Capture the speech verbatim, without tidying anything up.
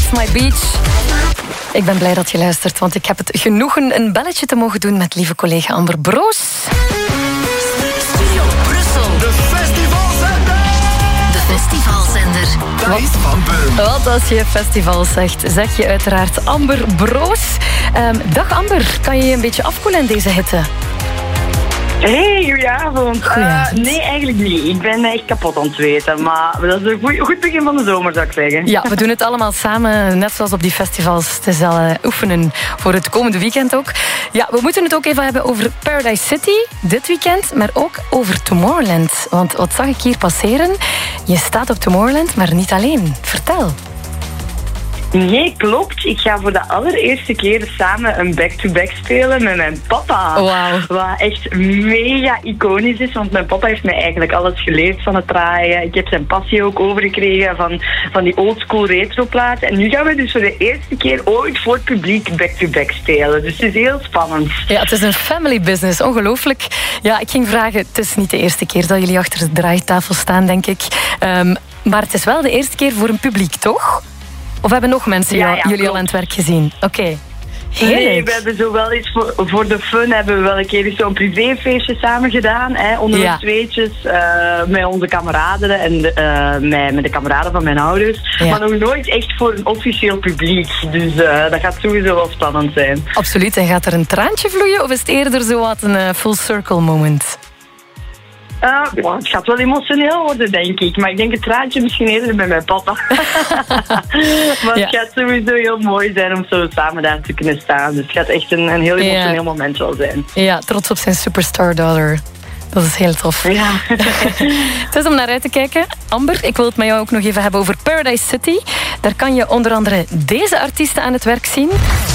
My Beach. Ik ben blij dat je luistert, want ik heb het genoegen een belletje te mogen doen met lieve collega Amber Broos. Studio Brussel. De festivalzender. De festivalzender. Thijs van Beum. Wat als je festival zegt, zeg je uiteraard Amber Broos. Um, dag Amber, kan je je een beetje afkoelen in deze hitte? Hey, goedenavond. Goedenavond. Uh, nee, eigenlijk niet. Ik ben echt kapot aan het zweten. Maar dat is een goed, goed begin van de zomer, zou ik zeggen. Ja, we doen het allemaal samen, net zoals op die festivals. Het is al uh, oefenen voor het komende weekend ook. Ja, we moeten het ook even hebben over Paradise City dit weekend, maar ook over Tomorrowland. Want wat zag ik hier passeren? Je staat op Tomorrowland, maar niet alleen. Vertel. Nee, klopt. Ik ga voor de allereerste keer samen een back-to-back spelen met mijn papa. Wauw. Wat echt mega iconisch is, want mijn papa heeft mij eigenlijk alles geleerd van het draaien. Ik heb zijn passie ook overgekregen van, van die oldschool retroplaten. En nu gaan we dus voor de eerste keer ooit voor het publiek back-to-back spelen. Dus het is heel spannend. Ja, het is een family business. Ongelooflijk. Ja, ik ging vragen, het is niet de eerste keer dat jullie achter de draaitafel staan, denk ik. Um, maar het is wel de eerste keer voor een publiek, toch? Of hebben nog mensen Ja, jou, ja, jullie klopt. al aan het werk gezien? Oké. Okay. Nee, we hebben zo wel iets voor, voor de fun hebben we wel een keer zo'n privéfeestje samen gedaan. Hè, onder Ja. ons tweetjes, uh, met onze kameraden en uh, met, met de kameraden van mijn ouders. Ja. Maar nog nooit echt voor een officieel publiek. Dus uh, dat gaat sowieso wel spannend zijn. Absoluut. En gaat er een traantje vloeien of is het eerder zo wat een uh, full circle moment? Uh, ja, het gaat wel emotioneel worden, denk ik. Maar ik denk het traantje misschien eerder met mijn papa. Maar Ja. het gaat sowieso heel mooi zijn om zo samen daar te kunnen staan. Dus het gaat echt een, een heel emotioneel Ja. moment wel zijn. Ja, trots op zijn superstar daughter. Dat is heel tof. Ja. Het is om naar uit te kijken. Amber, ik wil het met jou ook nog even hebben over Paradise City. Daar kan je onder andere deze artiesten aan het werk zien.